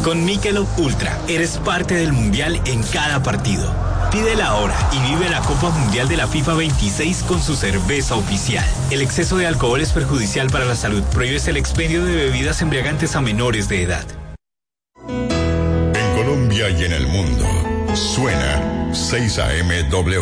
Con Michelob Ultra, eres parte del Mundial en cada partido. Pídela ahora y vive la Copa Mundial de la FIFA 26 con su cerveza oficial. El exceso de alcohol es perjudicial para la salud. Prohíbes el expendio de bebidas embriagantes a menores de edad. En Colombia y en el mundo, suena 6 AM-W.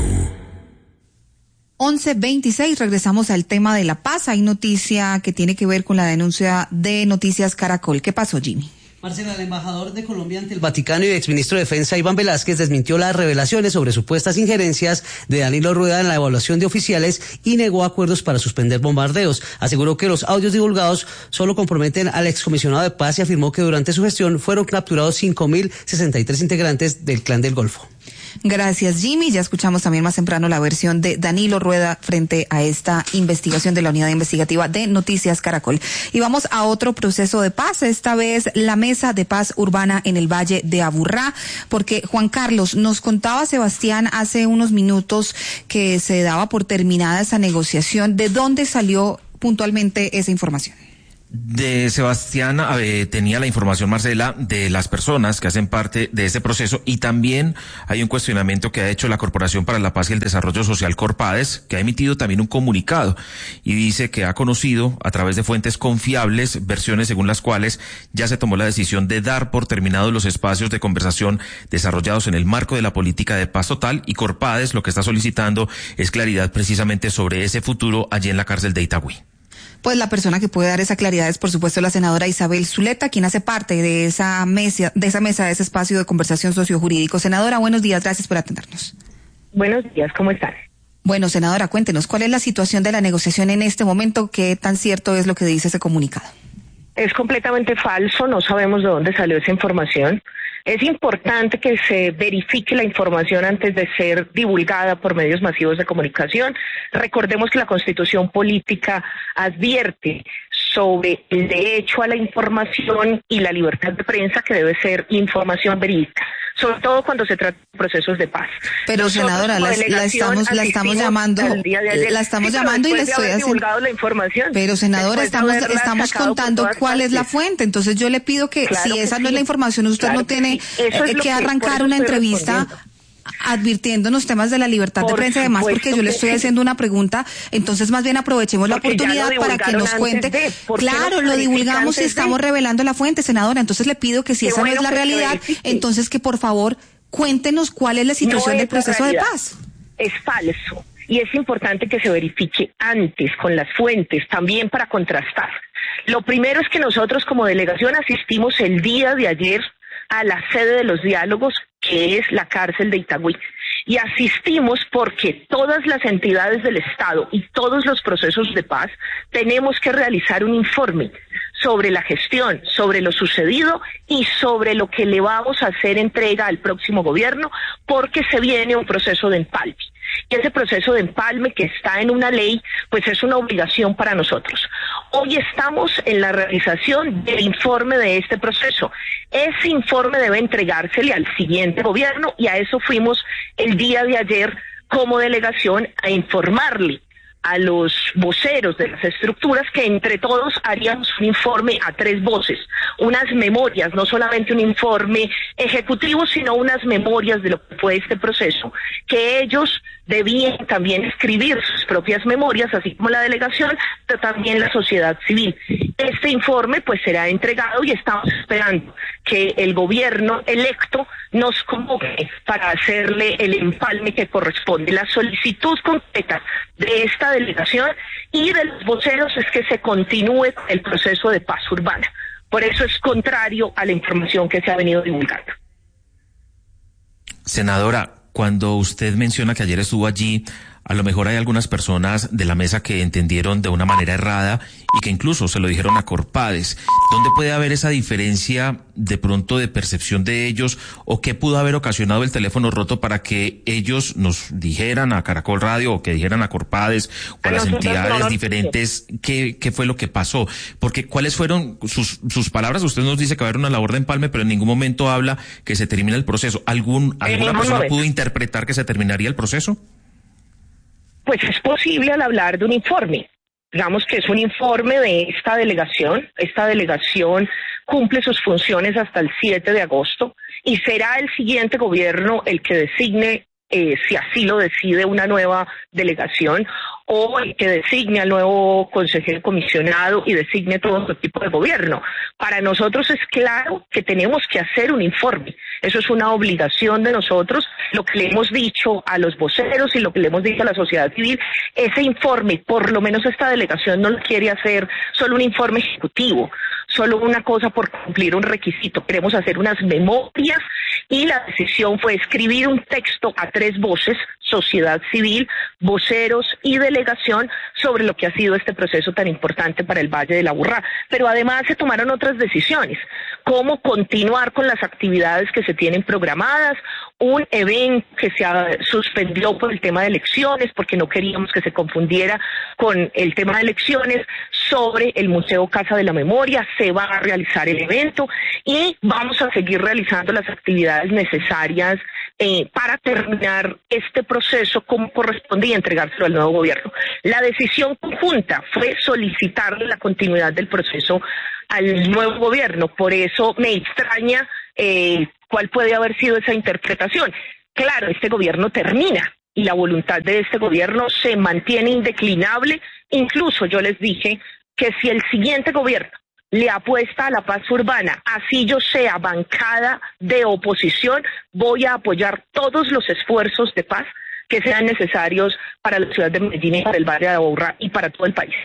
11:26, regresamos al tema de La Paz. Hay noticia que tiene que ver con la denuncia de Noticias Caracol. ¿Qué pasó, Jimmy? Marcela, el embajador de Colombia ante el Vaticano y exministro de Defensa Iván Velázquez desmintió las revelaciones sobre supuestas injerencias de Danilo Rueda en la evaluación de oficiales y negó acuerdos para suspender bombardeos. Aseguró que los audios divulgados solo comprometen al excomisionado de paz y afirmó que durante su gestión fueron capturados 5.063 integrantes del Clan del Golfo. Gracias, Jimmy. Ya escuchamos también más temprano la versión de Danilo Rueda frente a esta investigación de la unidad investigativa de Noticias Caracol. Y vamos a otro proceso de paz, esta vez la Mesa de Paz Urbana en el Valle de Aburrá, porque Juan Carlos, nos contaba Sebastián hace unos minutos que se daba por terminada esa negociación. ¿De dónde salió puntualmente esa información? De Sebastián tenía la información, Marcela, de las personas que hacen parte de ese proceso, y también hay un cuestionamiento que ha hecho la Corporación para la Paz y el Desarrollo Social, Corpades, que ha emitido también un comunicado y dice que ha conocido a través de fuentes confiables versiones según las cuales ya se tomó la decisión de dar por terminados los espacios de conversación desarrollados en el marco de la política de paz total, y Corpades lo que está solicitando es claridad precisamente sobre ese futuro allí en la cárcel de Itagüí. Pues la persona que puede dar esa claridad es, por supuesto, la senadora Isabel Zuleta, quien hace parte de esa mesa, de ese espacio de conversación sociojurídico. Senadora, buenos días, gracias por atendernos. Buenos días, ¿cómo están? Bueno, senadora, cuéntenos, ¿cuál es la situación de la negociación en este momento? ¿Qué tan cierto es lo que dice ese comunicado? Es completamente falso, no sabemos de dónde salió esa información. Es importante que se verifique la información antes de ser divulgada por medios masivos de comunicación. Recordemos que la Constitución Política advierte sobre el derecho a la información y la libertad de prensa, que debe ser información verídica, sobre todo cuando se trata de procesos de paz. Pero nosotros, senadora, la estamos llamando y le estoy haciendo la información. Pero senadora, estamos contando cuál es la fuente. Entonces yo le pido que si esa no es la información, usted no tiene que arrancar una entrevista advirtiéndonos temas de la libertad de prensa y demás, porque yo le estoy haciendo una pregunta. Entonces más bien aprovechemos la oportunidad para que nos cuente. Claro, lo divulgamos y estamos revelando la fuente, senadora. Entonces le pido que si esa no es la realidad, entonces que por favor cuéntenos cuál es la situación del proceso de paz. Es falso, y es importante que se verifique antes con las fuentes, también para contrastar. Lo primero es que nosotros como delegación asistimos el día de ayer a la sede de los diálogos, que es la cárcel de Itagüí. Y asistimos porque todas las entidades del Estado y todos los procesos de paz tenemos que realizar un informe sobre la gestión, sobre lo sucedido y sobre lo que le vamos a hacer entrega al próximo gobierno, porque se viene un proceso de empalme. Y ese proceso de empalme, que está en una ley, pues es una obligación para nosotros. Hoy estamos en la realización del informe de este proceso. Ese informe debe entregársele al siguiente gobierno, y a eso fuimos el día de ayer como delegación a informarle a los voceros de las estructuras que entre todos haríamos un informe a tres voces, unas memorias, no solamente un informe ejecutivo, sino unas memorias de lo que fue este proceso, que ellos debían también escribir sus propias memorias, así como la delegación, pero también la sociedad civil. Este informe pues será entregado y estamos esperando que el gobierno electo nos convoque para hacerle el empalme que corresponde. La solicitud concreta de esta delegación y de los voceros es que se continúe el proceso de paz urbana. Por eso es contrario a la información que se ha venido divulgando. Senadora, cuando usted menciona que ayer estuvo allí, a lo mejor hay algunas personas de la mesa que entendieron de una manera errada y que incluso se lo dijeron a Corpades. ¿Dónde puede haber esa diferencia de pronto de percepción de ellos, o qué pudo haber ocasionado el teléfono roto para que ellos nos dijeran a Caracol Radio o que dijeran a Corpades o a las entidades diferentes qué fue lo que pasó? Porque ¿cuáles fueron sus palabras? Usted nos dice que va a haber una labor de empalme, pero en ningún momento habla que se termine el proceso. ¿Alguna persona pudo interpretar que se terminaría el proceso? Pues es posible al hablar de un informe. Digamos que es un informe de esta delegación. Esta delegación cumple sus funciones hasta el 7 de agosto y será el siguiente gobierno el que designe, si así lo decide, una nueva delegación o el que designe al nuevo consejero comisionado y designe todo su tipo de gobierno. Para nosotros es claro que tenemos que hacer un informe. Eso es una obligación de nosotros. Lo que le hemos dicho a los voceros y lo que le hemos dicho a la sociedad civil, ese informe, por lo menos esta delegación no lo quiere hacer solo un informe ejecutivo, solo una cosa por cumplir un requisito. Queremos hacer unas memorias y la decisión fue escribir un texto a 3 voces, sociedad civil, voceros y delegación, sobre lo que ha sido este proceso tan importante para el Valle del Aburrá. Pero además se tomaron otras decisiones, como continuar con las actividades que se tienen programadas, un evento que se suspendió por el tema de elecciones, porque no queríamos que se confundiera con el tema de elecciones, sobre el Museo Casa de la Memoria. Se va a realizar el evento y vamos a seguir realizando las actividades necesarias para terminar este proceso como corresponde y entregárselo al nuevo gobierno. La decisión conjunta fue solicitarle la continuidad del proceso al nuevo gobierno. Por eso me extraña cuál puede haber sido esa interpretación. Claro, este gobierno termina y la voluntad de este gobierno se mantiene indeclinable. Incluso yo les dije que si el siguiente gobierno le apuesta a la paz urbana, así yo sea bancada de oposición, voy a apoyar todos los esfuerzos de paz que sean necesarios para la ciudad de Medellín y para el Valle de Aburrá y para todo el país.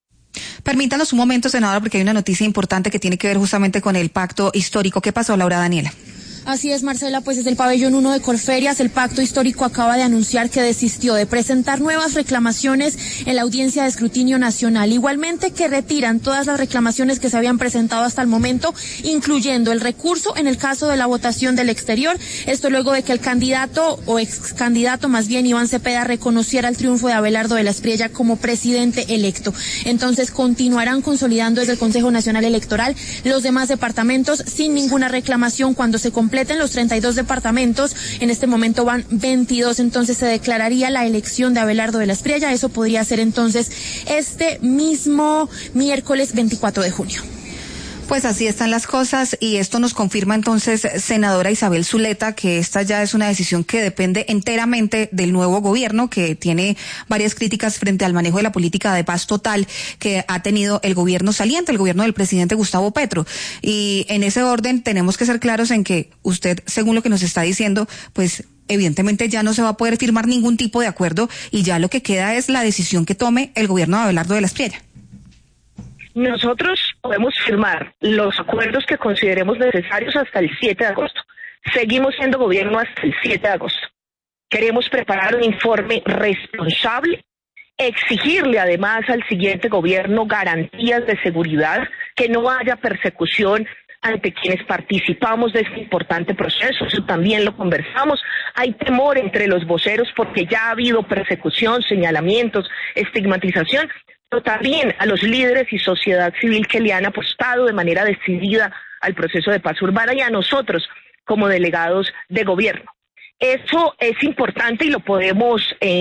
Permítanos un momento, senadora, porque hay una noticia importante que tiene que ver justamente con el pacto histórico. ¿Qué pasó, Laura Daniela? Así es, Marcela, pues desde el pabellón 1 de Corferias, el pacto histórico acaba de anunciar que desistió de presentar nuevas reclamaciones en la audiencia de escrutinio nacional. Igualmente que retiran todas las reclamaciones que se habían presentado hasta el momento, incluyendo el recurso en el caso de la votación del exterior. Esto luego de que el candidato o ex candidato, más bien Iván Cepeda, reconociera el triunfo de Abelardo de la Espriella como presidente electo. Entonces continuarán consolidando desde el Consejo Nacional Electoral los demás departamentos sin ninguna reclamación cuando se completen los 32 departamentos. En este momento van 22, entonces se declararía la elección de Abelardo de la Espriella. Eso podría ser entonces este mismo miércoles 24 de junio. Pues así están las cosas y esto nos confirma entonces, senadora Isabel Zuleta, que esta ya es una decisión que depende enteramente del nuevo gobierno, que tiene varias críticas frente al manejo de la política de paz total que ha tenido el gobierno saliente, el gobierno del presidente Gustavo Petro. Y en ese orden tenemos que ser claros en que usted, según lo que nos está diciendo, pues evidentemente ya no se va a poder firmar ningún tipo de acuerdo y ya lo que queda es la decisión que tome el gobierno de Abelardo de la Espriella. Nosotros podemos firmar los acuerdos que consideremos necesarios hasta el 7 de agosto. Seguimos siendo gobierno hasta el 7 de agosto. Queremos preparar un informe responsable, exigirle además al siguiente gobierno garantías de seguridad, que no haya persecución ante quienes participamos de este importante proceso. Eso también lo conversamos. Hay temor entre los voceros porque ya ha habido persecución, señalamientos, estigmatización, pero también a los líderes y sociedad civil que le han apostado de manera decidida al proceso de paz urbana y a nosotros como delegados de gobierno. Eso es importante y lo podemos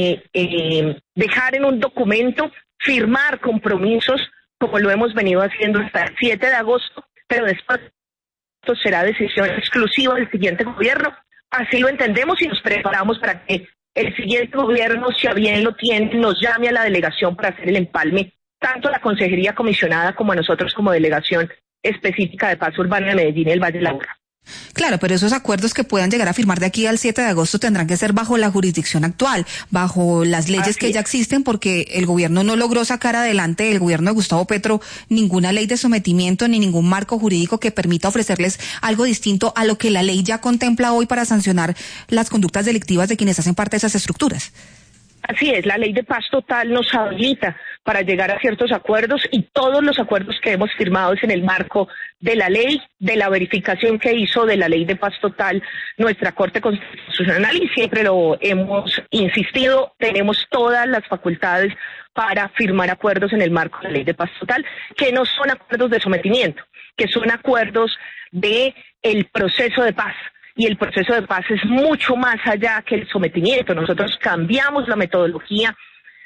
dejar en un documento, firmar compromisos como lo hemos venido haciendo hasta el 7 de agosto, pero después esto será decisión exclusiva del siguiente gobierno. Así lo entendemos y nos preparamos para que el siguiente gobierno, si a bien lo tiene, nos llame a la delegación para hacer el empalme, tanto a la consejería comisionada como a nosotros como delegación específica de paz urbana de Medellín y el Valle del Aburrá. Claro, pero esos acuerdos que puedan llegar a firmar de aquí al 7 de agosto tendrán que ser bajo la jurisdicción actual, bajo las leyes que ya existen, porque el gobierno no logró sacar adelante, el gobierno de Gustavo Petro, ninguna ley de sometimiento ni ningún marco jurídico que permita ofrecerles algo distinto a lo que la ley ya contempla hoy para sancionar las conductas delictivas de quienes hacen parte de esas estructuras. Así es, la ley de paz total nos habilita para llegar a ciertos acuerdos y todos los acuerdos que hemos firmado es en el marco de la ley, de la verificación que hizo de la ley de paz total nuestra Corte Constitucional y siempre lo hemos insistido, tenemos todas las facultades para firmar acuerdos en el marco de la ley de paz total, que no son acuerdos de sometimiento, que son acuerdos de el proceso de paz. Y el proceso de paz es mucho más allá que el sometimiento. Nosotros cambiamos la metodología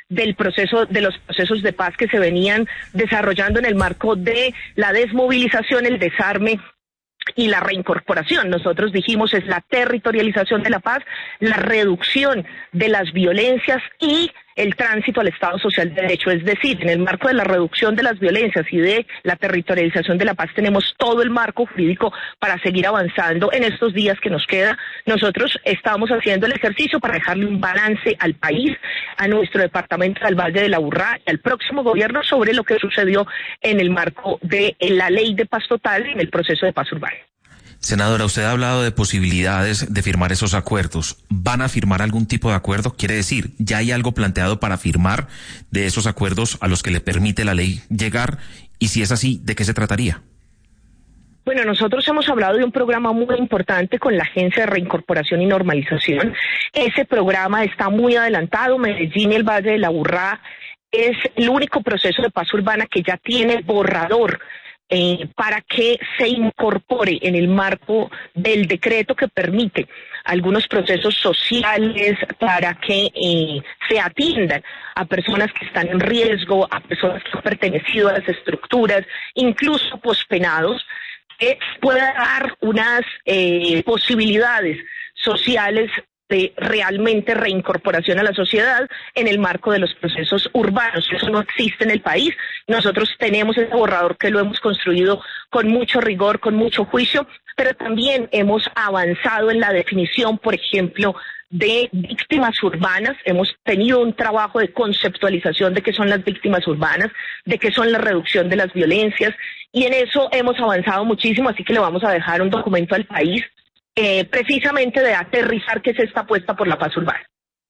de los procesos de paz que se venían desarrollando en el marco de la desmovilización, el desarme y la reincorporación. Nosotros dijimos es la territorialización de la paz, la reducción de las violencias y el tránsito al Estado Social de Derecho. Es decir, en el marco de la reducción de las violencias y de la territorialización de la paz tenemos todo el marco jurídico para seguir avanzando en estos días que nos queda. Nosotros estamos haciendo el ejercicio para dejarle un balance al país, a nuestro departamento del Valle de la Aburrá y al próximo gobierno sobre lo que sucedió en el marco de la ley de paz total en el proceso de paz urbana. Senadora, usted ha hablado de posibilidades de firmar esos acuerdos. ¿Van a firmar algún tipo de acuerdo? Quiere decir, ¿ya hay algo planteado para firmar de esos acuerdos a los que le permite la ley llegar? Y si es así, ¿de qué se trataría? Bueno, nosotros hemos hablado de un programa muy importante con la Agencia de Reincorporación y Normalización. Ese programa está muy adelantado. Medellín y el Valle de la Aburrá es el único proceso de paz urbana que ya tiene borrador para que se incorpore en el marco del decreto que permite algunos procesos sociales para que se atiendan a personas que están en riesgo, a personas que han pertenecido a las estructuras, incluso pospenados, que pueda dar unas posibilidades sociales de realmente reincorporación a la sociedad en el marco de los procesos urbanos. Eso no existe en el país. Nosotros tenemos ese borrador que lo hemos construido con mucho rigor, con mucho juicio, pero también hemos avanzado en la definición, por ejemplo, de víctimas urbanas. Hemos tenido un trabajo de conceptualización de qué son las víctimas urbanas, de qué son la reducción de las violencias, y en eso hemos avanzado muchísimo, así que le vamos a dejar un documento al país precisamente de aterrizar que es esta apuesta por la paz urbana.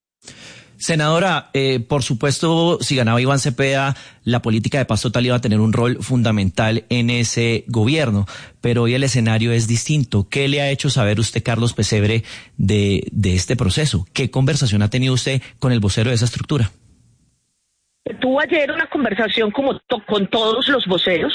Senadora, por supuesto, si ganaba Iván Cepeda, la política de paz total iba a tener un rol fundamental en ese gobierno, pero hoy el escenario es distinto. ¿Qué le ha hecho saber usted, Carlos Pesebre, de este proceso? ¿Qué conversación ha tenido usted con el vocero de esa estructura? Tuvo ayer una conversación con todos los voceros.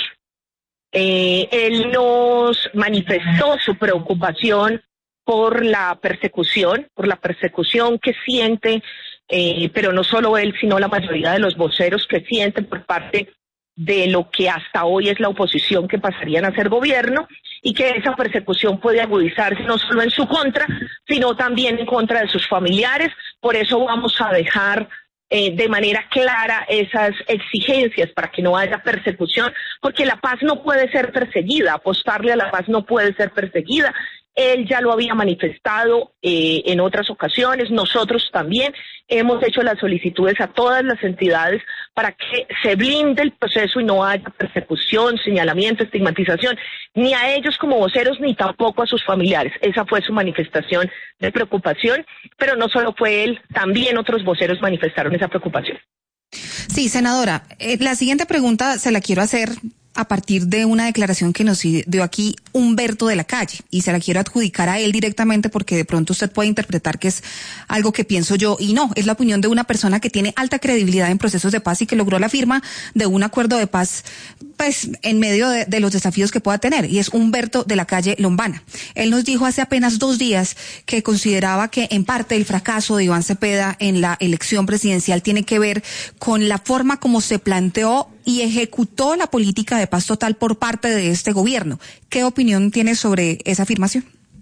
Él nos manifestó su preocupación por la persecución que siente, pero no solo él, sino la mayoría de los voceros que sienten por parte de lo que hasta hoy es la oposición que pasarían a ser gobierno, y que esa persecución puede agudizarse no solo en su contra, sino también en contra de sus familiares. Por eso vamos a dejar de manera clara esas exigencias para que no haya persecución, porque la paz no puede ser perseguida, apostarle a la paz no puede ser perseguida. Él ya lo había manifestado en otras ocasiones, nosotros también hemos hecho las solicitudes a todas las entidades para que se blinde el proceso y no haya persecución, señalamiento, estigmatización, ni a ellos como voceros, ni tampoco a sus familiares. Esa fue su manifestación de preocupación, pero no solo fue él, también otros voceros manifestaron esa preocupación. Sí, senadora, la siguiente pregunta se la quiero hacer a partir de una declaración que nos dio aquí Humberto de la Calle, y se la quiero adjudicar a él directamente porque de pronto usted puede interpretar que es algo que pienso yo, y no, es la opinión de una persona que tiene alta credibilidad en procesos de paz y que logró la firma de un acuerdo de paz pues en medio de los desafíos que pueda tener, y es Humberto de la Calle Lombana. Él nos dijo hace apenas 2 días que consideraba que en parte el fracaso de Iván Cepeda en la elección presidencial tiene que ver con la forma como se planteó y ejecutó la política de paz total por parte de este gobierno. ¿Qué opinión tiene sobre esa afirmación?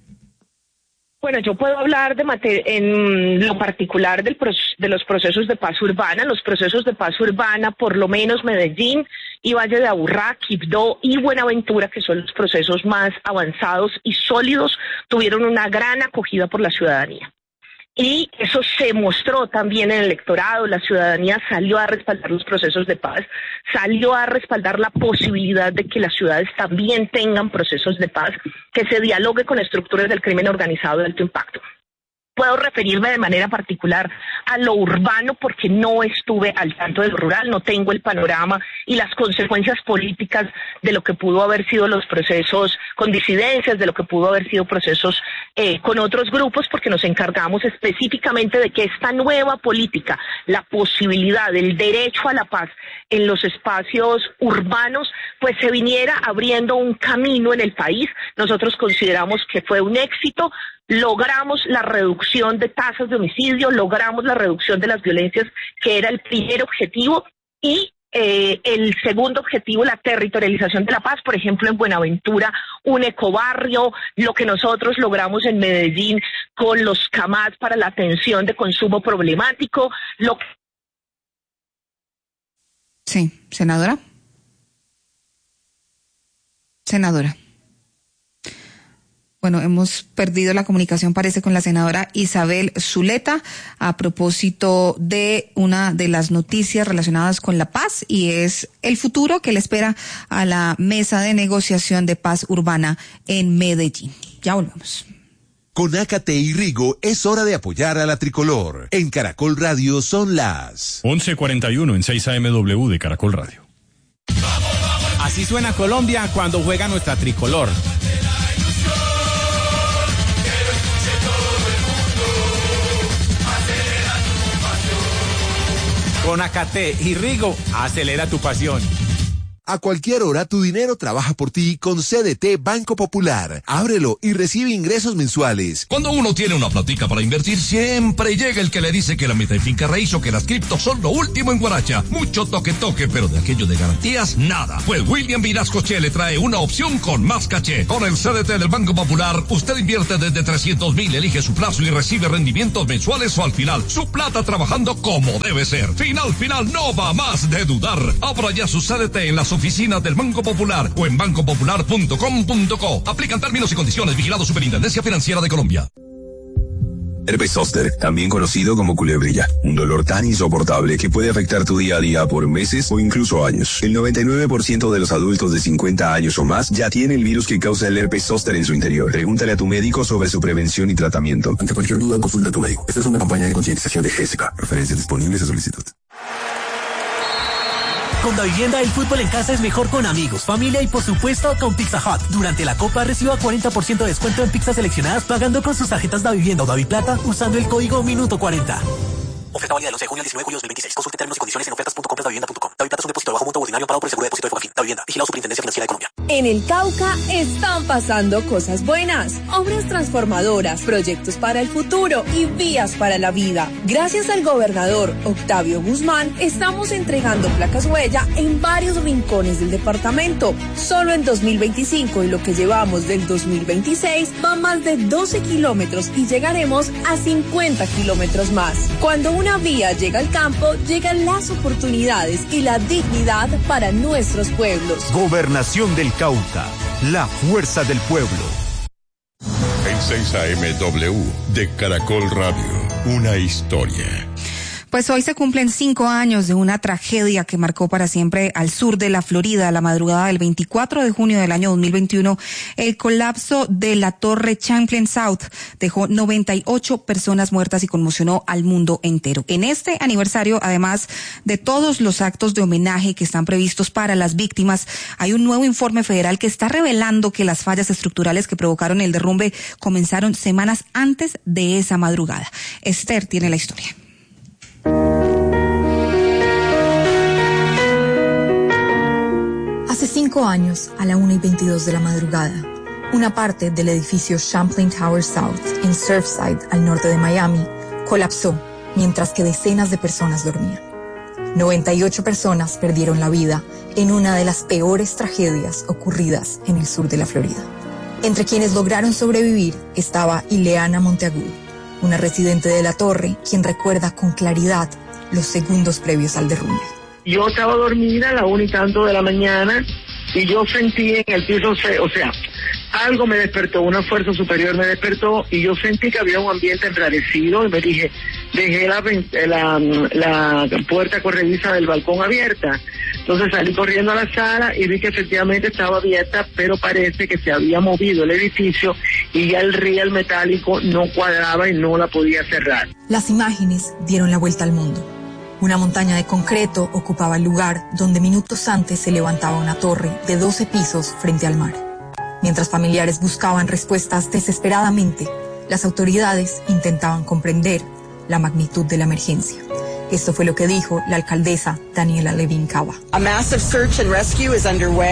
Bueno, yo puedo hablar en lo particular de los procesos de paz urbana. Los procesos de paz urbana, por lo menos Medellín y Valle de Aburrá, Quibdó y Buenaventura, que son los procesos más avanzados y sólidos, tuvieron una gran acogida por la ciudadanía. Y eso se mostró también en el electorado. La ciudadanía salió a respaldar los procesos de paz, salió a respaldar la posibilidad de que las ciudades también tengan procesos de paz, que se dialogue con estructuras del crimen organizado de alto impacto. Puedo referirme de manera particular a lo urbano porque no estuve al tanto de lo rural, no tengo el panorama y las consecuencias políticas de lo que pudo haber sido los procesos con disidencias, de lo que pudo haber sido procesos con otros grupos, porque nos encargamos específicamente de que esta nueva política, la posibilidad del derecho a la paz en los espacios urbanos, pues se viniera abriendo un camino en el país. Nosotros consideramos que fue un éxito. Logramos la reducción reducción de tasas de homicidio, logramos la reducción de las violencias, que era el primer objetivo, y el segundo objetivo, la territorialización de la paz, por ejemplo, en Buenaventura, un ecobarrio, lo que nosotros logramos en Medellín con los CAMAT para la atención de consumo problemático, Sí, senadora. Senadora. Bueno, hemos perdido la comunicación, parece, con la senadora Isabel Zuleta a propósito de una de las noticias relacionadas con la paz, y es el futuro que le espera a la mesa de negociación de paz urbana en Medellín. Ya volvemos. Con Ácate y Rigo es hora de apoyar a la tricolor. En Caracol Radio son las 11:41 en 6 AMW de Caracol Radio. Así suena Colombia cuando juega nuestra tricolor. Con Ácate y Rigo, acelera tu pasión. A cualquier hora tu dinero trabaja por ti con CDT Banco Popular. Ábrelo y recibe ingresos mensuales. Cuando uno tiene una platica para invertir, siempre llega el que le dice que la meta en finca raíz o que las criptos son lo último en guaracha. Mucho toque, pero de aquello de garantías, nada. Pues William Vinasco Coche le trae una opción con más caché. Con el CDT del Banco Popular, usted invierte desde 300,000, elige su plazo y recibe rendimientos mensuales o al final. Su plata trabajando como debe ser. Final, no va más de dudar. Abra ya su CDT en las oficinas del Banco Popular o en bancopopular.com.co. Aplican términos y condiciones. Vigilado Superintendencia Financiera de Colombia. Herpes zóster, también conocido como culebrilla, un dolor tan insoportable que puede afectar tu día a día por meses o incluso años. El 99% de los adultos de 50 años o más ya tiene el virus que causa el herpes zóster en su interior. Pregúntale a tu médico sobre su prevención y tratamiento. Ante cualquier duda, consulta a tu médico. Esta es una campaña de concientización de GESECA. Referencias disponibles a solicitud. Con Davivienda, el fútbol en casa es mejor con amigos, familia y por supuesto con Pizza Hut. Durante la Copa reciba 40% de descuento en pizzas seleccionadas pagando con sus tarjetas Davivienda o Daviplata usando el código Minuto40. Oferta válida del 11 de junio al 19 de julio de 2026. Consulte términos y condiciones en ofertas.compras.davivienda.com. Daviplata es un depósito de bajo monto ordinario pagado por el Seguro de Depósito de Fogafín. Davivienda, vigilado Superintendencia Financiera de Colombia. En el Cauca están pasando cosas buenas, obras transformadoras, proyectos para el futuro y vías para la vida. Gracias al gobernador Octavio Guzmán, estamos entregando placas huella en varios rincones del departamento. Solo en 2025 y lo que llevamos del 2026 va más de 12 kilómetros y llegaremos a 50 kilómetros más. Cuando una vía llega al campo, llegan las oportunidades y la dignidad para nuestros pueblos. Gobernación del Cauca, la fuerza del pueblo. En 6 AMW de Caracol Radio, una historia. Pues hoy se cumplen 5 años de una tragedia que marcó para siempre al sur de la Florida. La madrugada del 24 de junio del año 2021, el colapso de la torre Champlain South dejó 98 personas muertas y conmocionó al mundo entero. En este aniversario, además de todos los actos de homenaje que están previstos para las víctimas, hay un nuevo informe federal que está revelando que las fallas estructurales que provocaron el derrumbe comenzaron semanas antes de esa madrugada. Esther tiene la historia. Hace 5 años, a la 1:22 de la madrugada, una parte del edificio Champlain Tower South, en Surfside, al norte de Miami, colapsó, mientras que decenas de personas dormían. 98 personas perdieron la vida en una de las peores tragedias ocurridas en el sur de la Florida. Entre quienes lograron sobrevivir estaba Ileana Monteagudo, una residente de la torre, quien recuerda con claridad los segundos previos al derrumbe. Yo estaba dormida a la 1:00 de la mañana y yo sentí en el piso, algo me despertó, una fuerza superior me despertó y yo sentí que había un ambiente enrarecido y me dije, dejé la puerta corrediza del balcón abierta. Entonces salí corriendo a la sala y vi que efectivamente estaba abierta, pero parece que se había movido el edificio y ya el riel metálico no cuadraba y no la podía cerrar. Las imágenes dieron la vuelta al mundo. Una montaña de concreto ocupaba el lugar donde minutos antes se levantaba una torre de 12 pisos frente al mar. Mientras familiares buscaban respuestas desesperadamente, las autoridades intentaban comprender la magnitud de la emergencia. Esto fue lo que dijo la alcaldesa Daniela Levin Cava. A massive search and rescue is underway.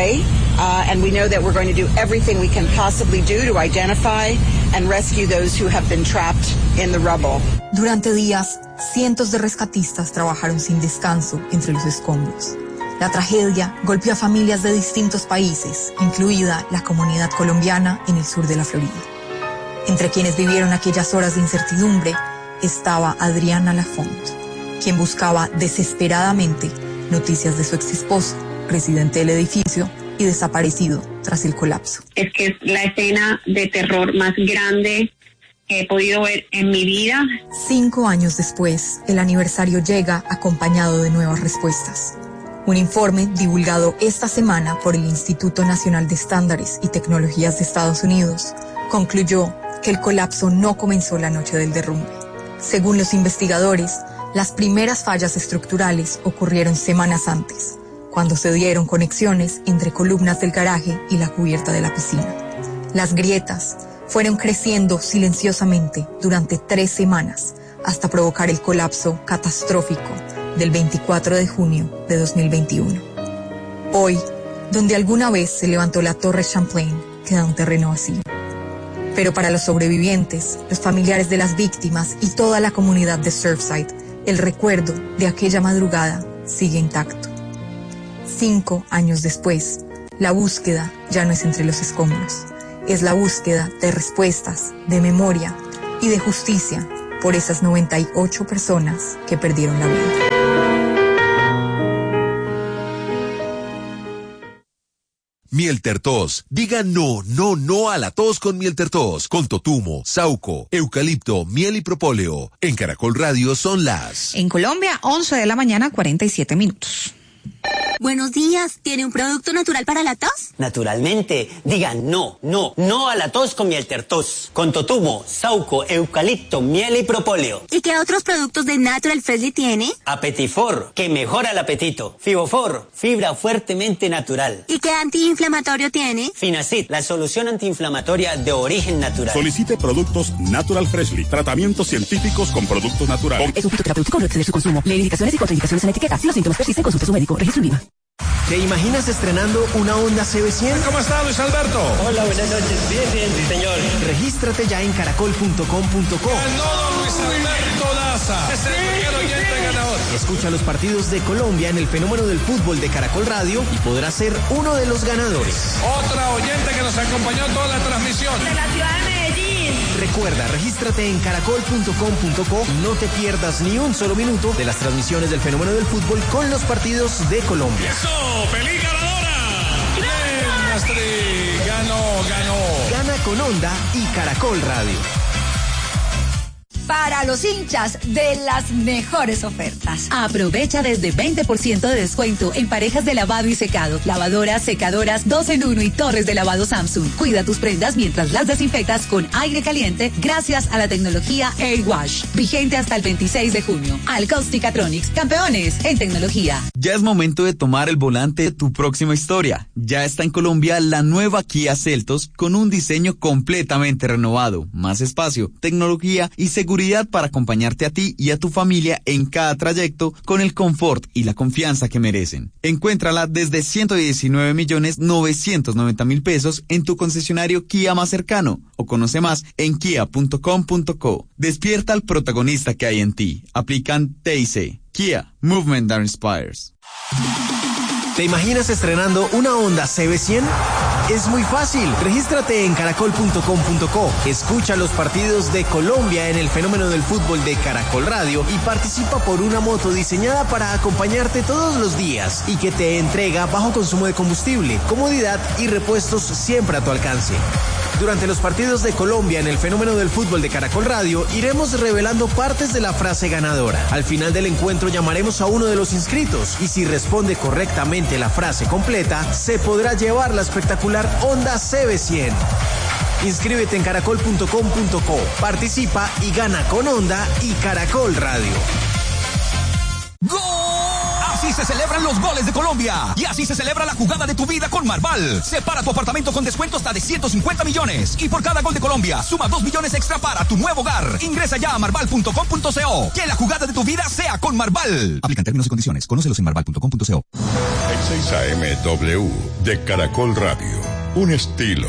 And we know that we're going to do everything we can possibly do to identify and rescue those who have been trapped in the rubble. Durante días, cientos de rescatistas trabajaron sin descanso entre los escombros. La tragedia golpeó a familias de distintos países, incluida la comunidad colombiana en el sur de la Florida. Entre quienes vivieron aquellas horas de incertidumbre estaba Adriana Lafont, quien buscaba desesperadamente noticias de su exesposo, residente del edificio y desaparecido tras el colapso. Es que es la escena de terror más grande que he podido ver en mi vida. 5 años después, el aniversario llega acompañado de nuevas respuestas. Un informe divulgado esta semana por el Instituto Nacional de Estándares y Tecnologías de Estados Unidos concluyó que el colapso no comenzó la noche del derrumbe. Según los investigadores, las primeras fallas estructurales ocurrieron semanas antes, cuando se dieron conexiones entre columnas del garaje y la cubierta de la piscina. Las grietas fueron creciendo silenciosamente durante 3 semanas hasta provocar el colapso catastrófico del 24 de junio de 2021. Hoy, donde alguna vez se levantó la Torre Champlain, queda un terreno vacío. Pero para los sobrevivientes, los familiares de las víctimas y toda la comunidad de Surfside, el recuerdo de aquella madrugada sigue intacto. 5 años después, la búsqueda ya no es entre los escombros. Es la búsqueda de respuestas, de memoria y de justicia por esas 98 personas que perdieron la vida. Miel Tertos. Diga no, no, no a la tos con Miel Tertos. Con totumo, sauco, eucalipto, miel y propóleo. En Caracol Radio son las... En Colombia, 11 de la mañana, 47 minutos. Buenos días, ¿tiene un producto natural para la tos? Naturalmente, diga no, no, no a la tos con Miel Tertos. Con totumo, sauco, eucalipto, miel y propóleo. ¿Y qué otros productos de Natural Freshly tiene? Apetifor, que mejora el apetito. Fibofor, fibra fuertemente natural. ¿Y qué antiinflamatorio tiene? Finacid, la solución antiinflamatoria de origen natural. Solicite productos Natural Freshly. Tratamientos científicos con productos naturales. Es un fitoterapéutico, no exceder su consumo. Lee indicaciones y contraindicaciones en la etiqueta. Si los síntomas persisten, consulte a su médico. Registro INVIMA. ¿Te imaginas estrenando una Honda CB100? ¿Cómo está, Luis Alberto? Hola, buenas noches. Bien, sí, señor. Regístrate ya en caracol.com.co. Ganó Luis Alberto Daza. Es el primer oyente ganador. Escucha los partidos de Colombia en el fenómeno del fútbol de Caracol Radio y podrás ser uno de los ganadores. Otra oyente que nos acompañó toda la transmisión. De la ciudad de Medellín. Recuerda, regístrate en caracol.com.co y no te pierdas ni un solo minuto de las transmisiones del fenómeno del fútbol con los partidos de Colombia. ¡Eso! ¡Feliz ganadora! ¡Bien, Astrid! Ganó. Gana con Honda y Caracol Radio. Para los hinchas de las mejores ofertas. Aprovecha desde 20% de descuento en parejas de lavado y secado, lavadoras, secadoras, 2 en 1 y torres de lavado Samsung. Cuida tus prendas mientras las desinfectas con aire caliente gracias a la tecnología Air Wash. Vigente hasta el 26 de junio. Alcausticatronics, campeones en tecnología. Ya es momento de tomar el volante de tu próxima historia. Ya está en Colombia la nueva Kia Seltos con un diseño completamente renovado, más espacio, tecnología y seguridad para acompañarte a ti y a tu familia en cada trayecto con el confort y la confianza que merecen. Encuéntrala desde 119.990.000 pesos en tu concesionario Kia más cercano o conoce más en kia.com.co. Despierta al protagonista que hay en ti. Aplican TIC. Kia. Movement that inspires. ¿Te imaginas estrenando una Honda CB100? Es muy fácil. Regístrate en caracol.com.co. Escucha los partidos de Colombia en el fenómeno del fútbol de Caracol Radio y participa por una moto diseñada para acompañarte todos los días y que te entrega bajo consumo de combustible, comodidad y repuestos siempre a tu alcance. Durante los partidos de Colombia en el fenómeno del fútbol de Caracol Radio, iremos revelando partes de la frase ganadora. Al final del encuentro llamaremos a uno de los inscritos y si responde correctamente la frase completa, se podrá llevar la espectacular Honda CB100. Inscríbete en caracol.com.co, participa y gana con Honda y Caracol Radio. ¡Gol! Así se celebran los goles de Colombia. Y así se celebra la jugada de tu vida con Marval. Separa tu apartamento con descuento hasta de 150 millones. Y por cada gol de Colombia, suma 2 millones extra para tu nuevo hogar. Ingresa ya a marval.com.co. Que la jugada de tu vida sea con Marval. Aplican términos y condiciones. Conócelos en marval.com.co. 6 AM W de Caracol Radio. Un estilo.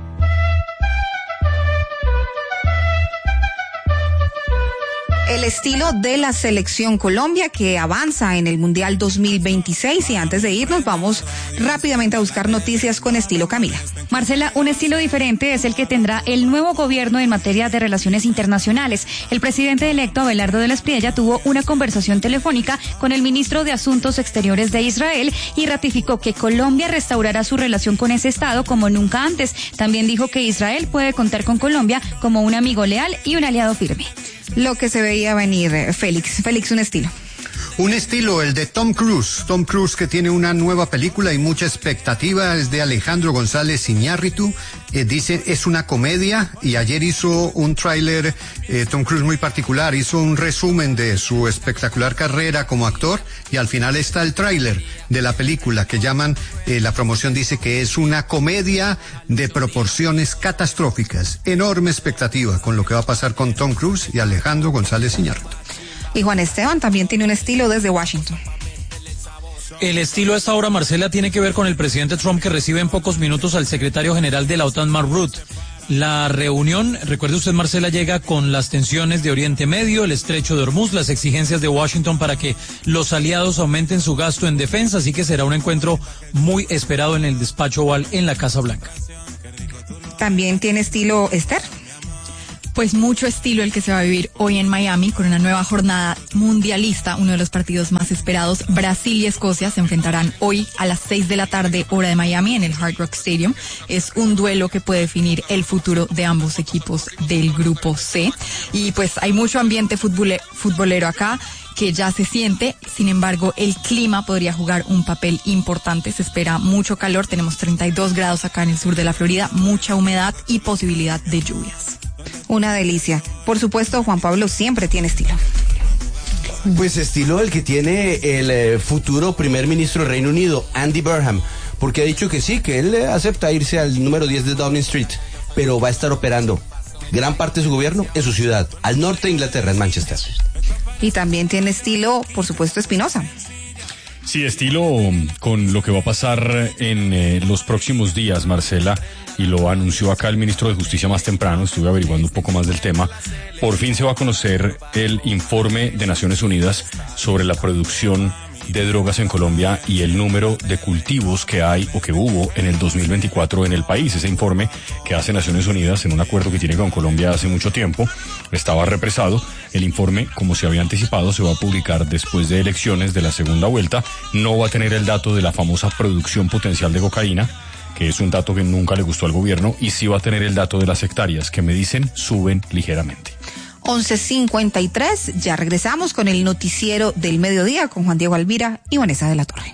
El estilo de la selección Colombia que avanza en el Mundial 2026 y antes de irnos vamos rápidamente a buscar noticias con estilo Camila. Marcela, un estilo diferente es el que tendrá el nuevo gobierno en materia de relaciones internacionales. El presidente electo Abelardo de la Espriella tuvo una conversación telefónica con el ministro de Asuntos Exteriores de Israel y ratificó que Colombia restaurará su relación con ese estado como nunca antes. También dijo que Israel puede contar con Colombia como un amigo leal y un aliado firme. Lo que se veía venir, Félix, un estilo. Un estilo, el de Tom Cruise. Tom Cruise que tiene una nueva película y mucha expectativa, es de Alejandro González Iñárritu. Dice, es una comedia y ayer hizo un tráiler, Tom Cruise muy particular, hizo un resumen de su espectacular carrera como actor y al final está el tráiler de la película que llaman, la promoción dice que es una comedia de proporciones catastróficas. Enorme expectativa con lo que va a pasar con Tom Cruise y Alejandro González Iñárritu. Y Juan Esteban también tiene un estilo desde Washington. El estilo a esta hora, Marcela, tiene que ver con el presidente Trump que recibe en pocos minutos al secretario general de la OTAN, Mark Rutte. La reunión, recuerde usted, Marcela, llega con las tensiones de Oriente Medio, el estrecho de Hormuz, las exigencias de Washington para que los aliados aumenten su gasto en defensa, así que será un encuentro muy esperado en el despacho Oval en la Casa Blanca. También tiene estilo Esther. Pues mucho estilo el que se va a vivir hoy en Miami con una nueva jornada mundialista, uno de los partidos más esperados. Brasil y Escocia se enfrentarán hoy a las 6 de la tarde, hora de Miami, en el Hard Rock Stadium. Es un duelo que puede definir el futuro de ambos equipos del Grupo C. Y pues hay mucho ambiente futbolero acá que ya se siente, sin embargo el clima podría jugar un papel importante, se espera mucho calor, tenemos 32 grados acá en el sur de la Florida, mucha humedad y posibilidad de lluvias. Una delicia. Por supuesto, Juan Pablo siempre tiene estilo. Pues estilo el que tiene el futuro primer ministro del Reino Unido, Andy Burnham, porque ha dicho que sí, que él acepta irse al número 10 de Downing Street, pero va a estar operando gran parte de su gobierno en su ciudad, al norte de Inglaterra, en Manchester. Y también tiene estilo, por supuesto, Espinosa. Sí, estilo con lo que va a pasar en los próximos días, Marcela, y lo anunció acá el ministro de Justicia más temprano, estuve averiguando un poco más del tema. Por fin se va a conocer el informe de Naciones Unidas sobre la producción de drogas en Colombia y el número de cultivos que hay o que hubo en el 2024 en el país. Ese informe que hace Naciones Unidas en un acuerdo que tiene con Colombia hace mucho tiempo estaba represado. El informe, como se había anticipado, se va a publicar después de elecciones de la segunda vuelta. No va a tener el dato de la famosa producción potencial de cocaína, que es un dato que nunca le gustó al gobierno, y sí va a tener el dato de las hectáreas, que me dicen suben ligeramente. 11:53, ya regresamos con el noticiero del mediodía con Juan Diego Alvira y Vanessa de la Torre.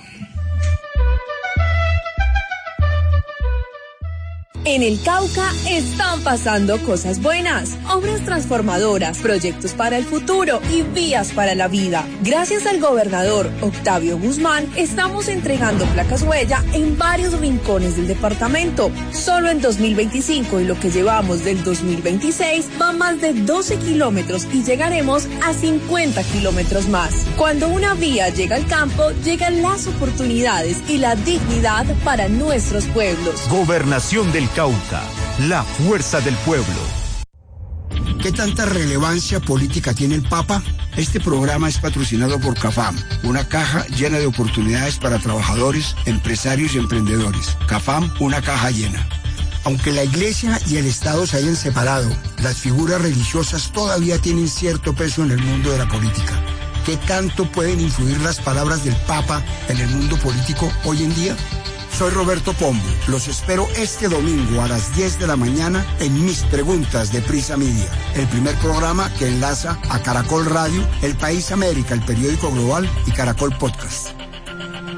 En el Cauca están pasando cosas buenas, obras transformadoras, proyectos para el futuro y vías para la vida. Gracias al gobernador Octavio Guzmán, estamos entregando placas huella en varios rincones del departamento. Solo en 2025 y lo que llevamos del 2026 va más de 12 kilómetros y llegaremos a 50 kilómetros más. Cuando una vía llega al campo, llegan las oportunidades y la dignidad para nuestros pueblos. Gobernación del Cauca, la fuerza del pueblo. ¿Qué tanta relevancia política tiene el Papa? Este programa es patrocinado por CAFAM, una caja llena de oportunidades para trabajadores, empresarios y emprendedores. CAFAM, una caja llena. Aunque la Iglesia y el Estado se hayan separado, las figuras religiosas todavía tienen cierto peso en el mundo de la política. ¿Qué tanto pueden influir las palabras del Papa en el mundo político hoy en día? Soy Roberto Pombo. Los espero este domingo a las 10 de la mañana en Mis Preguntas de Prisa Media, el primer programa que enlaza a Caracol Radio, El País América, el periódico global y Caracol Podcast.